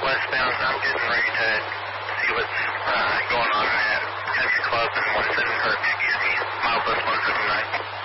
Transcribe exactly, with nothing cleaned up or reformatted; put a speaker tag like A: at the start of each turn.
A: westbound. I'm getting ready to see what's uh, going on at Country Club and West Edinburgh. Excuse me, Miles West one seven nine.